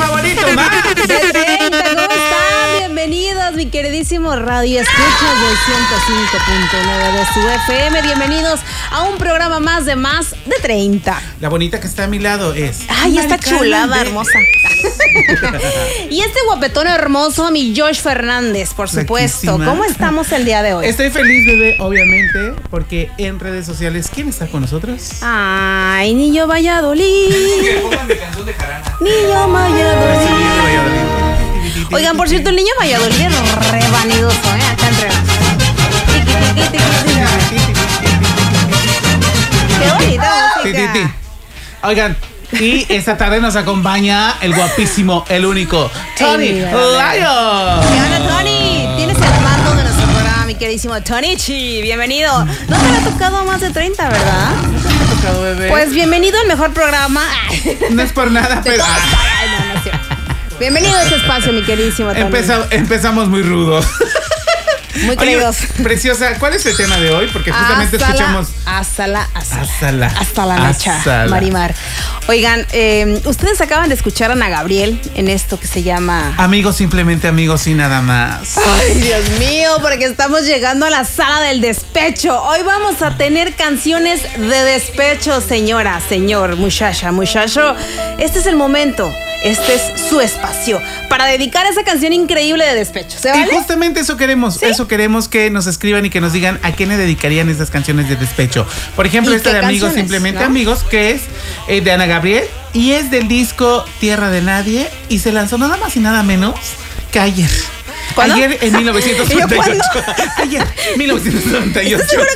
favorito, más de 30, ¿cómo están? Bienvenidos, mi queridísimo Radio Escuchas del 105.9 de su FM. Bienvenidos a un programa más de 30. La bonita que está a mi lado es... Ay, esta chulada hermosa. Y este guapetón hermoso, mi Josh Fernández, por supuesto. Flaquísima. ¿Cómo estamos el día de hoy? Estoy feliz, bebé, obviamente, porque en redes sociales, ¿quién está con nosotros? Ay, Niño Valladolid. Que pongan mi canción de Jarana. Niño Valladolid. Oigan, por cierto, el Niño Valladolid es re vanidoso, acá entre Qué bonita música. Oigan, y esta tarde nos acompaña el guapísimo, el único, Tony Lyon. ¿Qué onda, Tony? Tienes el mando de nuestro programa, mi queridísimo Tonichi. Bienvenido. No te había tocado más de 30, ¿verdad? ¿No te ha tocado, bebé? Pues bienvenido al mejor programa. No es por nada, pero... Ay, no es cierto. Bienvenido a este espacio, mi queridísimo Tony. Empezamos muy rudos. Muy queridos. Oye, preciosa, ¿cuál es el tema de hoy? Porque justamente escuchamos... Hasta la mecha, Marimar. Oigan, ustedes acaban de escuchar a Ana Gabriel en esto que se llama... Amigos, simplemente amigos y nada más. Ay, Dios mío, porque estamos llegando a la sala del despecho. Hoy vamos a tener canciones de despecho, señora, señor, muchacha, muchacho. Este es el momento. Este es su espacio para dedicar esa canción increíble de despecho. ¿Se vale? Y justamente eso queremos. ¿Sí? Eso queremos que nos escriban y que nos digan a quién le dedicarían esas canciones de despecho. Por ejemplo, esta de Amigos, simplemente, ¿no? Amigos, que es de Ana Gabriel y es del disco Tierra de Nadie y se lanzó nada más y nada menos que ayer. ¿Cuándo? Ayer en 1998. ¿Cuándo? Ayer, 1998. ¿Estás seguro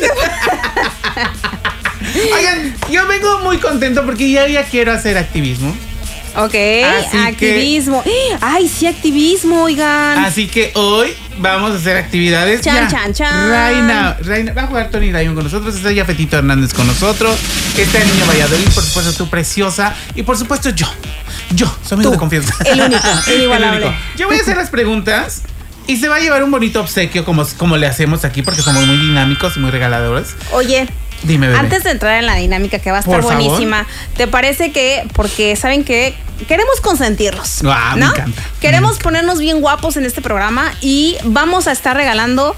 que Oigan, yo vengo muy contento porque ya quiero hacer activismo. Ok, así activismo. Ay, sí, activismo, oigan. Así que hoy vamos a hacer actividades. Chan. Reina, va a jugar Tony Lyon con nosotros, está Yafetito Hernández con nosotros, está el Niño Valladolid, por supuesto tú preciosa, y por supuesto yo, su amigo de confianza. El único, inigualable. Yo voy a hacer las preguntas y se va a llevar un bonito obsequio como le hacemos aquí, porque somos muy dinámicos y muy regaladores. Oye, dime, bebé. Antes de entrar en la dinámica que va a estar buenísima, ¿te parece que, porque saben que queremos consentirlos, ¿no? Me encanta. Queremos ponernos bien guapos en este programa y vamos a estar regalando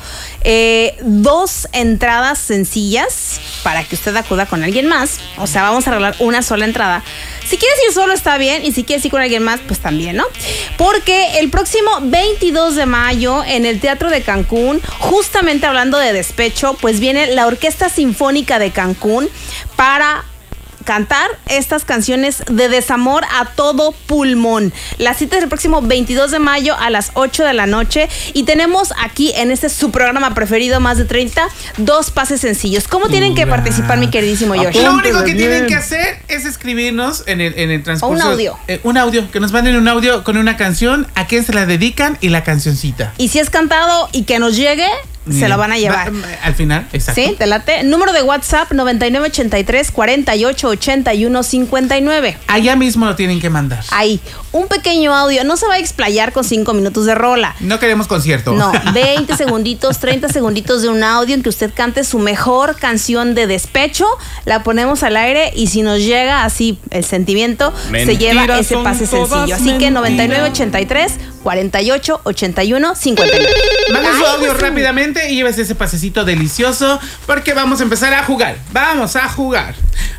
2 entradas sencillas para que usted acuda con alguien más. O sea, vamos a regalar una sola entrada. Si quieres ir solo está bien y si quieres ir con alguien más, pues también, ¿no? Porque el próximo 22 de mayo en el Teatro de Cancún, justamente hablando de despecho, pues viene la Orquesta Sinfónica de Cancún para cantar estas canciones de desamor a todo pulmón. La cita es el próximo 22 de mayo a las 8 de la noche y tenemos aquí en este su programa preferido, Más de 30, 2 pases sencillos. ¿Cómo tienen que participar, mi queridísimo Josh? Lo único que tienen que hacer es escribirnos en el transcurso. O un audio. Un audio, que nos manden un audio con una canción, a quién se la dedican y la cancioncita. Y si es cantado y que nos llegue, se la van a llevar. Al final, exacto. Sí, te late. Número de WhatsApp 9983 48 81 59. Allá mismo lo tienen que mandar. Ahí, un pequeño audio. No se va a explayar con 5 minutos de rola. No queremos concierto. No, 20 segunditos, 30 segunditos de un audio en que usted cante su mejor canción de despecho. La ponemos al aire y si nos llega así el sentimiento, se lleva ese pase sencillo. Así que 9983 48 81 59. Manda su audio rápidamente y lleves ese pasecito delicioso porque vamos a empezar a jugar. Vamos a jugar.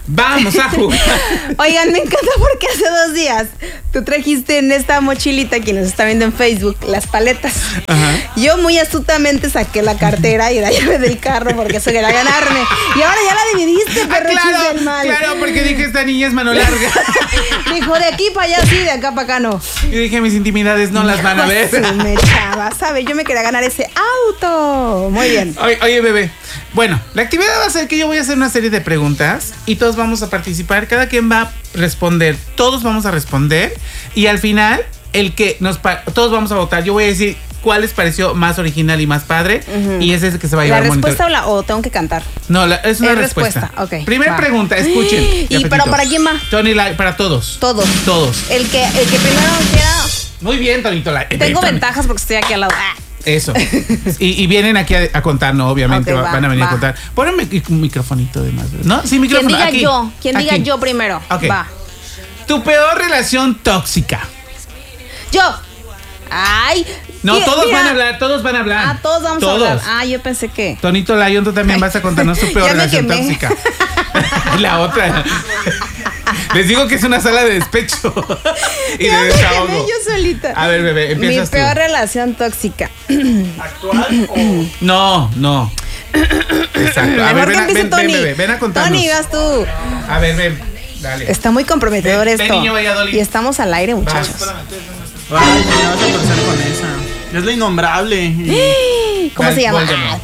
Oigan, me encanta porque hace 2 días tú trajiste en esta mochilita, quien nos está viendo en Facebook, las paletas. Ajá. Yo muy astutamente saqué la cartera y la llave del carro porque eso quería ganarme. Y ahora ya la dividiste, perro del mal. Claro, porque dije, esta niña es mano larga. Dijo, de aquí para allá sí, de acá para acá no. Y dije, mis intimidades no las van a ver. Me echaba, ¿sabes? Yo me quería ganar ese auto. Muy bien. Oye, bebé. Bueno, la actividad va a ser que yo voy a hacer una serie de preguntas y todos vamos a participar. Cada quien va a responder. Todos vamos a responder. Y al final, todos vamos a votar. Yo voy a decir cuál les pareció más original y más padre. Uh-huh. Y ese es el que se va a llevar. ¿La respuesta o tengo que cantar? No, es una respuesta. Okay, primera pregunta, escuchen. ¿Y pero para quién va? Tony, para todos. Todos. El que primero quiera. Muy bien, Tonito. Tengo ventajas porque estoy aquí al lado. Eso. y vienen aquí a contar, ¿no? Obviamente okay, van a venir a contar. Ponme un microfonito de más, ¿no? Sí, micrófono. Quien diga yo primero. Okay. Va. Tu peor relación tóxica. Yo. Ay. No, todos mira. van a hablar, todos van a hablar. Ah, todos vamos a hablar. Ah, yo pensé que. Tonito Lion, tú también vas a contarnos tu peor Ya me relación quemé. tóxica. La otra. Les digo que es una sala de despecho y Ya de me quemé desahogo. yo solita. A ver, bebé, Mi empiezas tú. peor relación tóxica. ¿Actual o...? No. Exacto. A Mejor ver, que empiece Tony. bebé, ven a contarnos. Tony, vas tú. A ver, ven. Dale. Está muy comprometedor Ven, esto. niño Valladolid. Y estamos al aire, muchachos. Ay, me vas a pasar con esa. Es la innombrable. ¿Cómo se llama? Voldemort.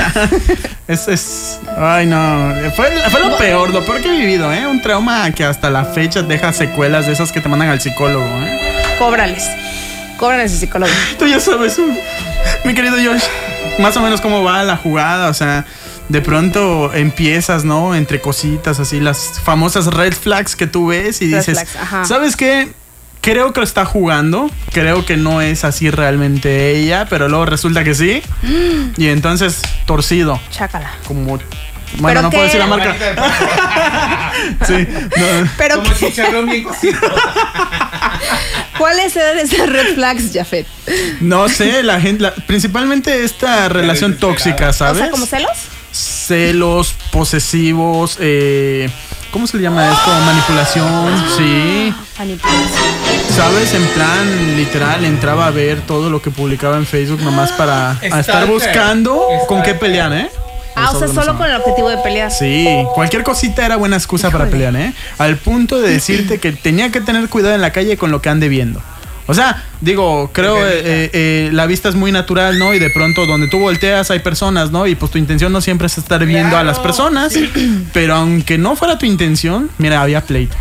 Ay, no. Fue lo peor que he vivido, ¿eh? Un trauma que hasta la fecha deja secuelas de esas que te mandan al psicólogo, ¿eh? Cóbrales el psicólogo. Tú ya sabes, mi querido Josh, más o menos cómo va la jugada, o sea, de pronto empiezas, ¿no? Entre cositas así, las famosas red flags que tú ves y Red dices, flags, ajá. ¿sabes qué? Creo que lo está jugando, creo que no es así realmente ella, pero luego resulta que sí. Y entonces, torcido, Chácala. como... Bueno, ¿Pero no qué? puedo decir la marca. Sí, no. Pero Como chicharrón bien cocido. ¿cuáles eran esas red flags, Jafet? No sé, la gente, principalmente esta relación tóxica, ¿sabes? O sea, ¿como celos? Celos, posesivos, ¿cómo se le llama esto? Manipulación, sí. Manipulación. ¿Sabes? En plan, literal, entraba a ver todo lo que publicaba en Facebook nomás para estar buscando con qué pelear, ¿eh? Ah, o sea, solo con el objetivo de pelear. Sí, cualquier cosita era buena excusa para pelear, ¿eh? Al punto de decirte que tenía que tener cuidado en la calle con lo que ande viendo. O sea, digo, creo la vista es muy natural, ¿no? Y de pronto donde tú volteas hay personas, ¿no? Y pues tu intención no siempre es estar viendo a las personas. Pero aunque no fuera tu intención, mira, había pleito.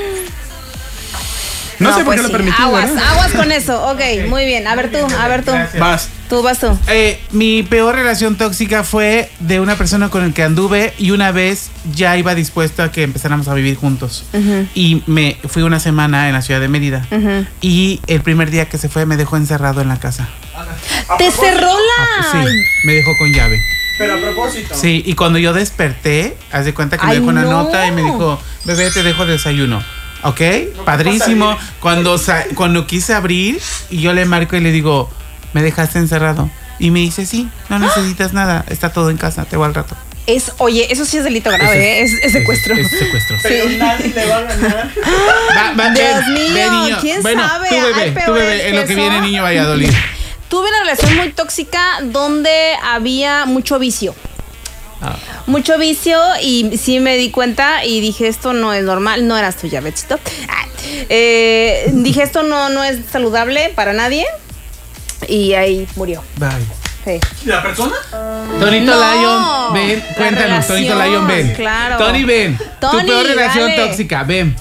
No sé por qué lo permití, Aguas ¿verdad? con eso. Ok, muy bien. A ver tú. Gracias. Vas. Vas tú. Mi peor relación tóxica fue de una persona con el que anduve y una vez ya iba dispuesto a que empezáramos a vivir juntos. Y me fui una semana en la ciudad de Mérida. Y el primer día que se fue me dejó encerrado en la casa. ¡Te cerró la! Sí, me dejó con llave. Pero a propósito. Sí, y cuando yo desperté, haz de cuenta que me Ay, dejó una no. nota y me dijo, bebé, te dejo desayuno. ¿Ok? Padrísimo. Cuando quise abrir y yo le marco y le digo, ¿me dejaste encerrado? Y me dice, sí, no necesitas nada, está todo en casa, te voy al rato. Oye, eso sí es delito grave, es secuestro. Es secuestro. Pero nadie le va a ganar. Dios mío, ¿quién sabe? Tú Hay bebé, peores en lo que que eso. viene Niño Valladolid. Tuve una relación muy tóxica donde había mucho vicio. Ah. Mucho vicio y sí me di cuenta y dije, esto no es normal. No eras tú, Yavetcito. Dije, esto no es saludable para nadie. Y ahí murió. Bye. Sí. ¿La persona? Tonito No, Lion, ven, la cuéntanos, Tonito relación, Lion, ven. claro. Tony, ven. Tony, Tu peor relación dale. tóxica, ven.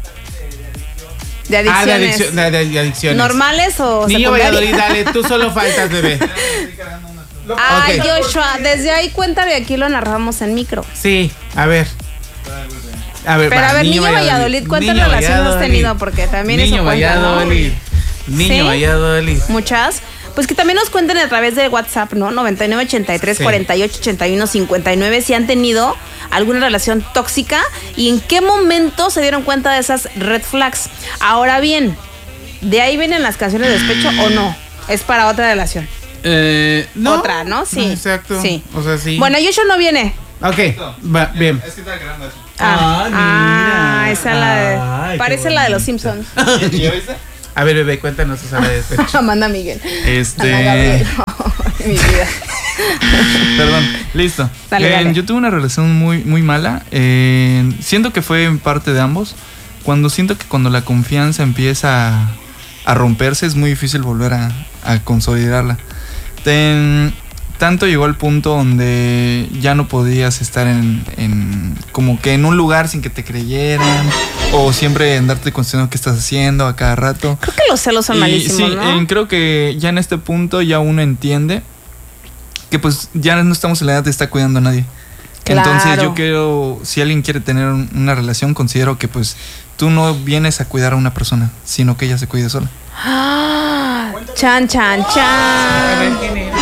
De adicciones. De adicciones. ¿Normales o Niño secundarias? Valladolid, dale, tú solo faltas, bebé. Ay, Ok. Joshua, desde ahí cuéntame, aquí lo narramos en micro. Sí, a ver. Pero a ver, Niño Valladolid, ¿cuántas Niño relaciones has Valladolid. tenido? Porque también Niño eso cuenta, ¿no? Valladolid. Niño ¿Sí? Valladolid. Muchas. Pues que también nos cuenten a través de WhatsApp, ¿no? 9983 Sí. 48 81 59 si han tenido alguna relación tóxica y en qué momento se dieron cuenta de esas red flags. Ahora bien, ¿de ahí vienen las canciones de despecho o no? Es para otra relación. No. Otra, ¿no? Sí. Exacto. Sí. O sea, sí. Bueno, Yoshua no viene. Ok, va, bien. Es que estaba grabando eso. Mira. Esa es la de. Ay, qué Parece la de los Simpsons. ¿Y ya viste? A ver, bebé, cuéntanos esa de despecho. Amanda Miguel. Ana Gabriel. Mi vida. Perdón, listo. Dale, dale. Yo tuve una relación muy mala. Siento que fue en parte de ambos. Siento que cuando la confianza empieza a romperse es muy difícil volver a consolidarla. Tanto llegó al punto donde ya no podías estar como que en un lugar sin que te creyeran o siempre andarte cuestionando qué estás haciendo a cada rato. Creo que los celos son malísimos, sí, ¿no? creo que ya en este punto ya uno entiende que pues ya no estamos en la edad de estar cuidando a nadie. Claro. Entonces yo creo, si alguien quiere tener una relación, considero que pues tú no vienes a cuidar a una persona, sino que ella se cuide sola. Ah, chan, chan, A ver, chan. ¿quién era?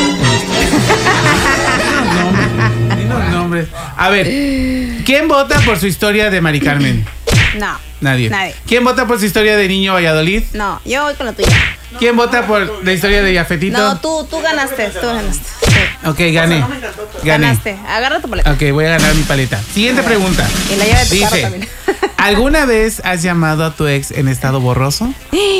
Dinos nombres. A ver, ¿quién vota por su historia de Mari Carmen? No. Nadie. ¿Quién vota por su historia de niño Valladolid? No, yo voy con la tuya. ¿Quién vota por la historia de Jafetito? No, tú ganaste. Sí. Ok, gané. Ganaste. Agarra tu paleta. Ok, voy a ganar mi paleta. Siguiente pregunta. Y la llave de tu carro Dice, también. ¿alguna vez has llamado a tu ex en estado borroso?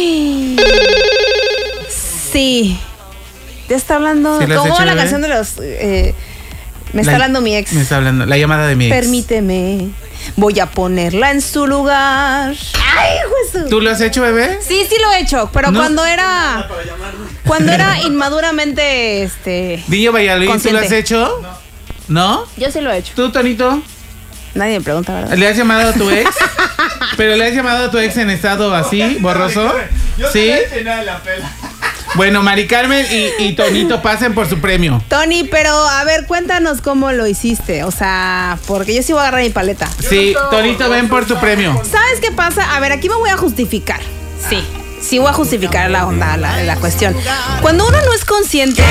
Sí. Te está hablando. ¿Sí lo has ¿Cómo hecho, la bebé? canción de los. Me está hablando mi ex. Me está hablando. La llamada de mi ex. Permíteme. Voy a ponerla en su lugar. ¡Ay, Jesús! ¿Tú lo has hecho, bebé? Sí, lo he hecho. Pero No. cuando era inmaduramente, Niño Valladolid, ¿tú lo consciente. has hecho? ¿No? Yo sí lo he hecho. ¿Tú, Tonito? Nadie me pregunta, ¿verdad? ¿Le has llamado a tu ex? ¿Pero le has llamado a tu ex en estado así, borroso? ¿Sí? Bueno, Mari Carmen y Tonito pasen por su premio. Tony, pero a ver, cuéntanos cómo lo hiciste. O sea, porque yo sí voy a agarrar mi paleta. Sí, Tonito, ven por tu premio. ¿Sabes qué pasa? A ver, aquí me voy a justificar. Sí voy a justificar la onda, la cuestión. Cuando uno no es consciente,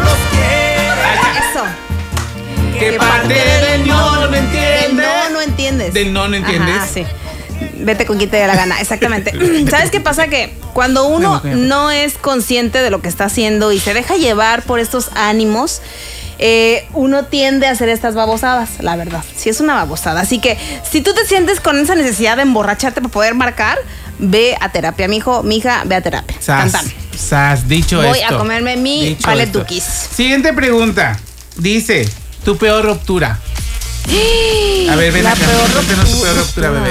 eso. ¿Qué parte del no no entiendes? No entiendes. Del no entiendes. Ajá, sí. Vete con quien te dé la gana, exactamente. ¿Sabes qué pasa? Que cuando uno no es consciente de lo que está haciendo y se deja llevar por estos ánimos, uno tiende a hacer estas babosadas, la verdad. Sí, es una babosada. Así que si tú te sientes con esa necesidad de emborracharte para poder marcar, ve a terapia, mija, ve a terapia. Cántame. Dicho Voy esto. a comerme mi Dicho palet esto. Dukis. Siguiente pregunta. Dice, tu peor ruptura. A ver, ven La acá. peor Cuéntanos tu peor ruptura, bebé.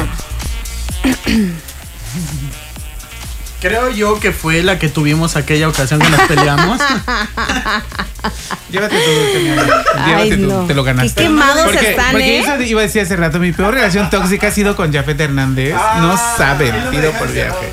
Creo yo que fue la que tuvimos aquella ocasión que nos peleamos. Llévate tú, Ay, llévate tú, no. te lo ganaste. Qué quemados porque, están, porque eso iba a decir hace rato, mi peor relación tóxica ha sido con Jafet Hernández. No saben, pido por viaje.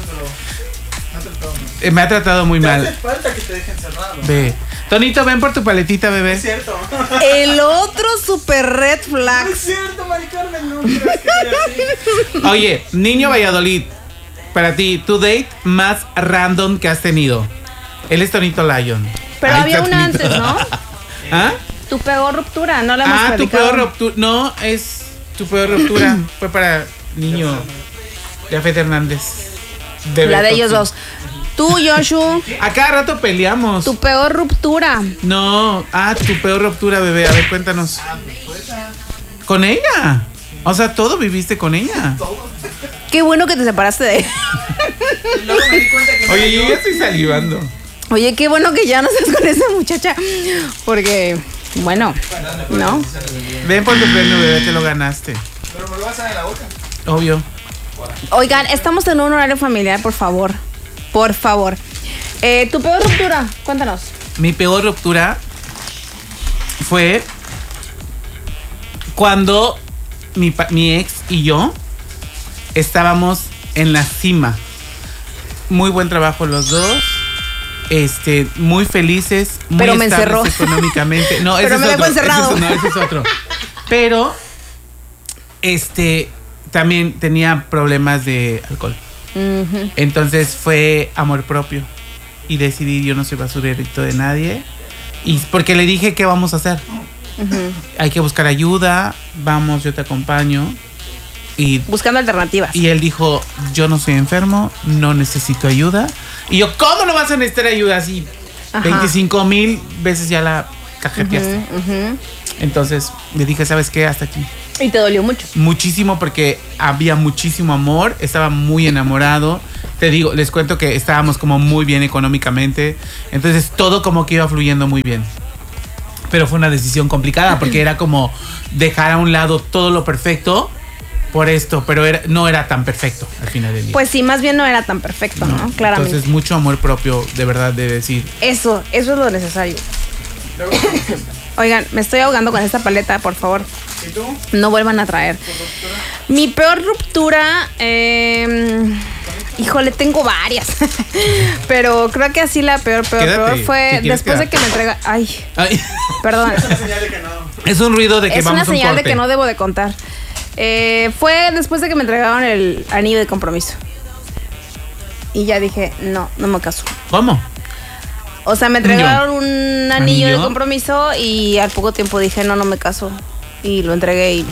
Me ha tratado muy mal. falta que te dejen cerrado. Ve. Tonito, ven por tu paletita, bebé. Es cierto. El otro super red flag. Es cierto, Mari Carmen, no creas que sea así. Oye, niño Valladolid, para ti, tu date más random que has tenido. Él es Tonito Lion. Pero Ahí había está una Tonito. antes, ¿no? ¿Ah? Tu peor ruptura, no la hemos Tu platicado. peor ruptura. No, es tu peor ruptura. Fue para niño Jafet Hernández. La de ellos dos. Tú, Joshua, A cada rato peleamos. tu peor ruptura. No, tu peor ruptura, bebé. A ver, cuéntanos. ¿Con ella? O sea, todo viviste con ella. Qué bueno que te separaste de él. Oye, yo ya estoy salivando. Oye, qué bueno que ya no estás con esa muchacha. Porque, bueno, ¿no? Ven por tu premio, bebé, te lo ganaste. Pero me lo vas a dar en la boca. Obvio. Oigan, estamos en un horario familiar, por favor. Por favor. Tu peor ruptura, cuéntanos. Mi peor ruptura fue cuando mi ex y yo estábamos en la cima. Muy buen trabajo los dos. Muy felices, muy Pero me estables encerró. económicamente. No, Pero ese me es dejó otro. encerrado. Ese es otro. Pero también tenía problemas de alcohol. Ujú. Entonces fue amor propio. Y decidí, yo no soy basurerito de nadie. Y porque le dije, ¿qué vamos a hacer? Hay que buscar ayuda. Vamos, yo te acompaño. Buscando alternativas. Y él dijo, yo no soy enfermo, no necesito ayuda. Y yo, ¿cómo no vas a necesitar ayuda? Así, Ajá. 25,000 veces ya la cajeteaste. Entonces le dije, ¿sabes qué? Hasta aquí. Y te dolió mucho. Muchísimo, porque había muchísimo amor, estaba muy enamorado. Te digo, les cuento que estábamos como muy bien económicamente. Entonces todo como que iba fluyendo muy bien. Pero fue una decisión complicada porque era como dejar a un lado todo lo perfecto por esto, pero no era tan perfecto al final del día. Pues sí, más bien no era tan perfecto, ¿no? Claramente. Entonces mucho amor propio, de verdad, de decir. Eso es lo necesario. Oigan, me estoy ahogando con esta paleta, por favor. ¿Y tú? No vuelvan a traer. Mi peor ruptura, híjole, tengo varias. Pero creo que así la peor Quédate, fue si quieres después de que quedarte. me entrega. Ay, Ay, perdón. Es una señal de que no. es un ruido de que Es vamos una a un señal de corte. que no debo de contar. Fue después de que me entregaron el anillo de compromiso. Y ya dije, no me caso. ¿Cómo? O sea, me entregaron un anillo de ¿Anillo? compromiso y al poco tiempo dije, no me caso. Y lo entregué y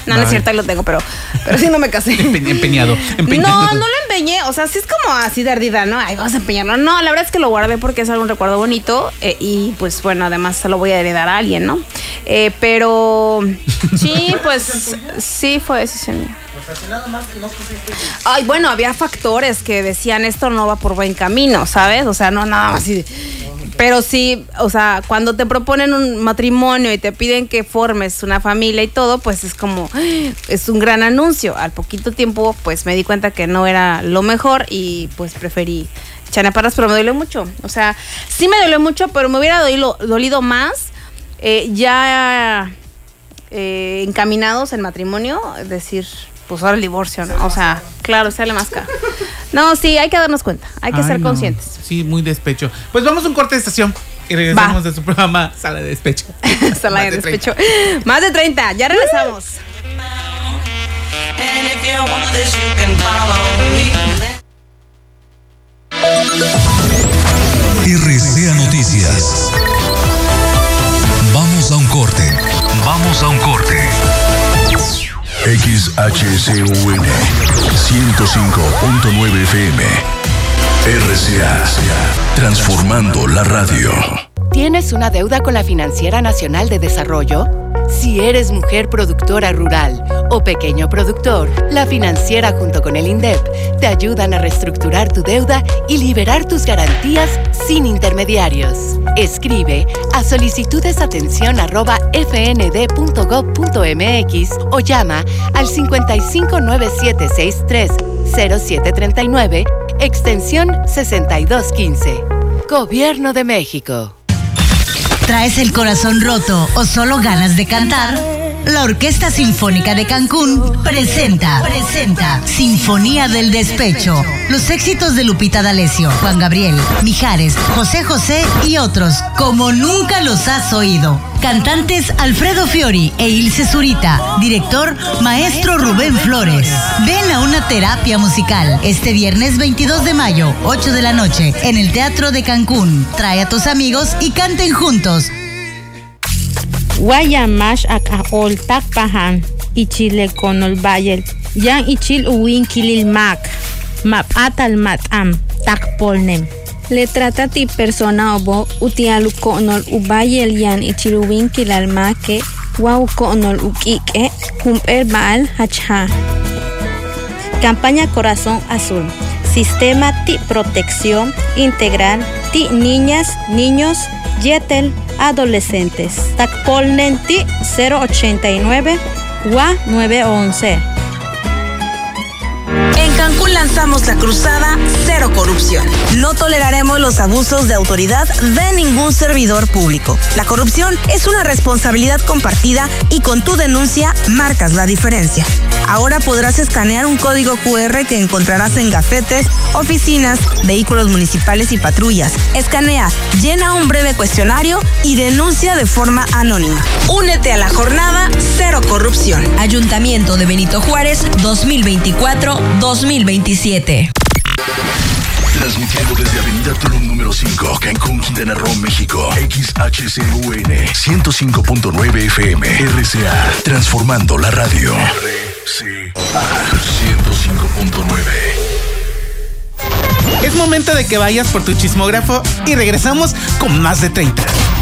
No, no es cierto, ahí lo tengo, pero sí no me casé. Empeñado. No lo empeñé. O sea, sí es como así de ardida, ¿no? Ay, vamos a empeñarlo. No, la verdad es que lo guardé porque es algún recuerdo bonito. Y pues bueno, además se lo voy a heredar a alguien, ¿no? Pero sí, pues sí fue decisión mía. Ay, bueno, había factores que decían esto no va por buen camino, ¿sabes? O sea, no nada más así. Pero sí, o sea, cuando te proponen un matrimonio y te piden que formes una familia y todo, pues es como, es un gran anuncio. Al poquito tiempo, pues me di cuenta que no era lo mejor y pues preferí echarme para atrás, pero me dolió mucho. O sea, sí me dolió mucho, pero me hubiera dolido más ya encaminados en matrimonio, es decir, pues ahora el divorcio, ¿no? O sea, claro, sale más caro. No, sí, hay que darnos cuenta, hay que ser conscientes. Sí, muy despecho. Pues vamos a un corte de estación y regresamos de su programa Sala de Despecho. Sala de Despecho. Más de 30, ya regresamos. RCA Noticias. Vamos a un corte. Vamos a un corte. XHCUN 105.9 FM. RCA, transformando la radio. ¿Tienes una deuda con la Financiera Nacional de Desarrollo? Si eres mujer productora rural o pequeño productor, la financiera junto con el INDEP te ayudan a reestructurar tu deuda y liberar tus garantías sin intermediarios. Escribe a solicitudesatención@fnd.gov.mx o llama al 5597630739, extensión 6215. Gobierno de México. ¿Traes el corazón roto o solo ganas de cantar? La Orquesta Sinfónica de Cancún presenta Sinfonía del Despecho. Los éxitos de Lupita D'Alessio, Juan Gabriel, Mijares, José José y otros como nunca los has oído. Cantantes Alfredo Fiori e Ilse Zurita. Director Maestro Rubén Flores. Ven a una terapia musical este viernes 22 de mayo, 8 de la noche, en el Teatro de Cancún. Trae a tus amigos y canten juntos. Guayamash akahol takpahan ichile konol bayel yan ichil uwin kilil mak map atal matam takpolnem le trata ti persona obo utialu konol ubayel yan ichil uwin kilal make wow konol ukike humper baal hacha. Campaña Corazón Azul. Sistema TI Protección Integral TI Niñas, Niños, Yetel, Adolescentes. Takpolnen TI 089 WA 911. En Cancún lanzamos la cruzada Cero Corrupción. No toleraremos los abusos de autoridad de ningún servidor público. La corrupción es una responsabilidad compartida y con tu denuncia marcas la diferencia. Ahora podrás escanear un código QR que encontrarás en gafetes, oficinas, vehículos municipales y patrullas. Escanea, llena un breve cuestionario y denuncia de forma anónima. Únete a la jornada Cero Corrupción. Ayuntamiento de Benito Juárez 2024-2027. Transmitiendo desde Avenida Tulum número 5, Cancún, Quintana Roo, México. XHCUN 105.9 FM. RCA, transformando la radio. RCA 105.9. Es momento de que vayas por tu chismógrafo y regresamos con más de 30.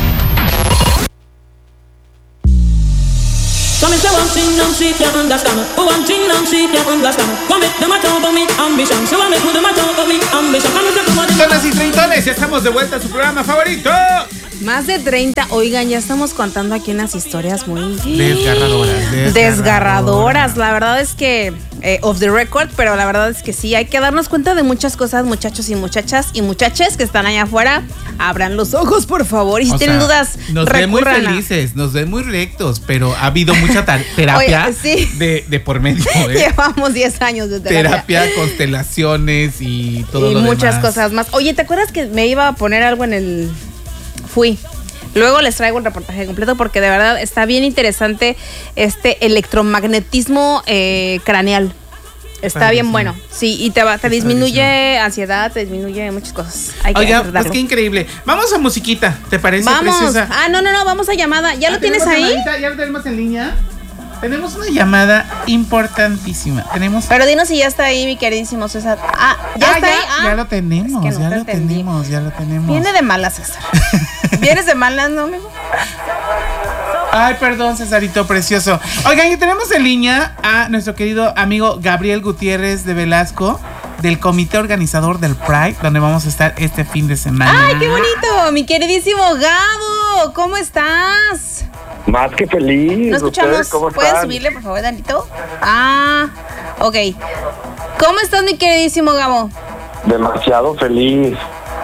Donas y treintones, ya estamos de vuelta a su programa favorito. Más de 30, oigan, ya estamos contando aquí unas historias muy desgarradoras. La verdad es que off the record, pero la verdad es que sí, hay que darnos cuenta de muchas cosas, muchachos y muchachas y muchaches que están allá afuera. Abran los ojos, por favor, y si tienen dudas, nos ven muy felices, nos ven muy rectos, pero ha habido mucha terapia. Oye, sí. de por medio. Llevamos 10 años de terapia, constelaciones y todo lo muchas demás. cosas más. Oye, ¿te acuerdas que me iba a poner algo en el... Fui. Luego les traigo un reportaje completo porque de verdad está bien interesante este electromagnetismo craneal. Está bien bueno. Sí, y te disminuye ansiedad, te disminuye muchas cosas. Oiga, pues qué increíble. Vamos a musiquita, ¿te parece, vamos. preciosa? No, vamos a llamada. ¿Ya lo tienes ahí? ¿Ya lo tenemos en línea? Tenemos una llamada importantísima. Pero dinos si ya está ahí, mi queridísimo César. ¿Ya está ahí? Ya lo tenemos, es que no ya lo tenemos. Viene de malas, César. ¿Vienes de malas, no, amigo? Ay, perdón, Cesarito precioso. Oigan, y tenemos en línea a nuestro querido amigo Gabriel Gutiérrez de Velasco, del comité organizador del Pride, donde vamos a estar este fin de semana. ¡Ay, qué bonito! Mi queridísimo Gabo, ¿cómo estás? Más que feliz. ¿No escuchamos? ¿Cómo ¿Puedes están? subirle, por favor, Danito? Ok. ¿Cómo estás, mi queridísimo Gabo? Demasiado feliz.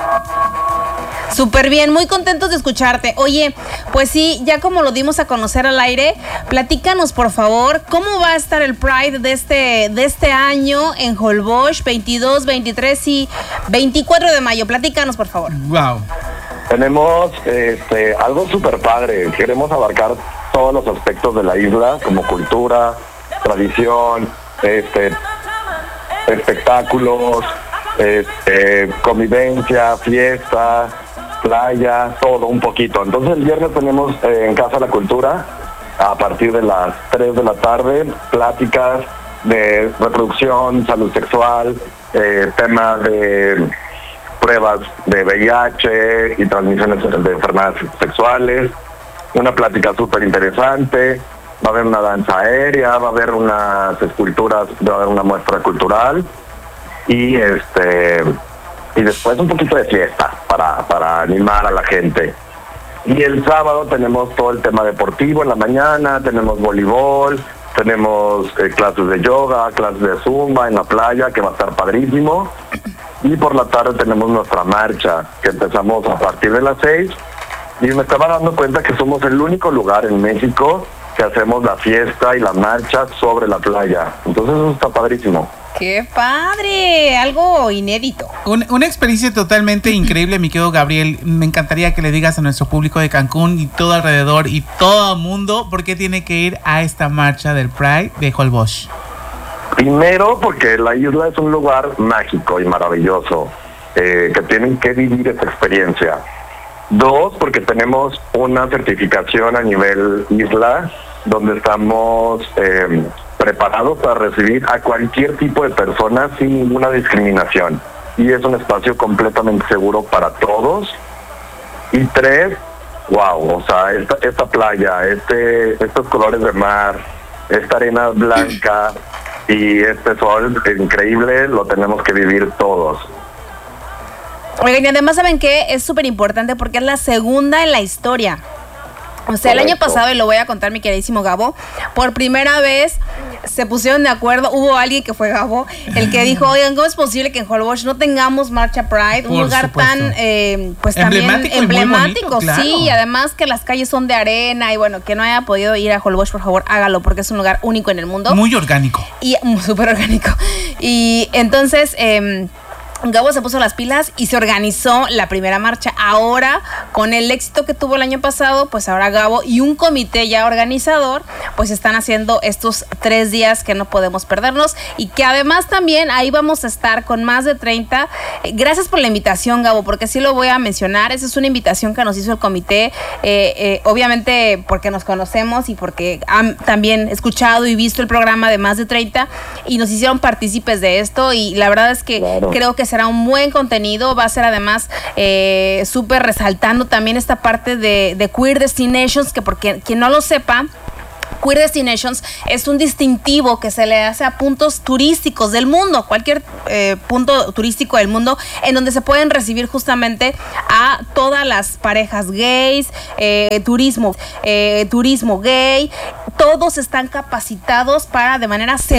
Súper bien, muy contentos de escucharte. Oye, pues sí, ya como lo dimos a conocer al aire, platícanos por favor, ¿cómo va a estar el Pride de este año en Holbox, 22, 23 y 24 de mayo? Platícanos por favor. Wow. Tenemos algo súper padre. Queremos abarcar todos los aspectos de la isla, como cultura, tradición, espectáculos, convivencia, fiesta, playa, todo un poquito. Entonces el viernes tenemos en Casa la Cultura, a partir de las 3 de la tarde, pláticas de reproducción, salud sexual, temas de pruebas de VIH y transmisiones de enfermedades sexuales, una plática súper interesante, va a haber una danza aérea, va a haber unas esculturas, va a haber una muestra cultural y después un poquito de fiesta para animar a la gente. Y el sábado tenemos todo el tema deportivo en la mañana, tenemos voleibol, tenemos clases de yoga, clases de zumba en la playa, que va a estar padrísimo. Y por la tarde tenemos nuestra marcha, que empezamos a partir de las 6. Y me estaba dando cuenta que somos el único lugar en México que hacemos la fiesta y la marcha sobre la playa. Entonces eso está padrísimo. ¡Qué padre! Algo inédito. Una experiencia totalmente increíble, mi querido Gabriel. Me encantaría que le digas a nuestro público de Cancún y todo alrededor y todo el mundo por qué tiene que ir a esta marcha del Pride de Holbox. Primero, porque la isla es un lugar mágico y maravilloso, que tienen que vivir esta experiencia. 2, porque tenemos una certificación a nivel isla, donde estamos preparados para recibir a cualquier tipo de persona sin ninguna discriminación. Y es un espacio completamente seguro para todos. Y 3, wow, o sea, esta playa, estos colores de mar, esta arena blanca y este sol increíble, lo tenemos que vivir todos. Oigan, y además, ¿saben qué? Es súper importante porque es la segunda en la historia. O sea, el año pasado, y lo voy a contar, mi queridísimo Gabo, por primera vez se pusieron de acuerdo, hubo alguien que fue Gabo, el que dijo, oigan, ¿cómo es posible que en Holbox no tengamos marcha Pride? Un lugar tan, pues también emblemático, claro. Sí, y además que las calles son de arena, y bueno, que no haya podido ir a Holbox, por favor, hágalo, porque es un lugar único en el mundo. Muy orgánico. Y súper orgánico. Y entonces, Gabo se puso las pilas y se organizó la primera marcha. Ahora, con el éxito que tuvo el año pasado, pues ahora Gabo y un comité ya organizador, pues están haciendo estos 3 días que no podemos perdernos y que además también ahí vamos a estar con más de 30. Gracias por la invitación, Gabo, porque sí lo voy a mencionar. Esa es una invitación que nos hizo el comité, obviamente porque nos conocemos y porque han también escuchado y visto el programa de más de 30 y nos hicieron partícipes de esto y la verdad es que creo que será un buen contenido, va a ser además súper resaltando también esta parte de Queer Destinations, que porque quien no lo sepa, Queer Destinations es un distintivo que se le hace a puntos turísticos del mundo, cualquier punto turístico del mundo, en donde se pueden recibir justamente a todas las parejas gays, turismo gay, todos están capacitados para de manera segura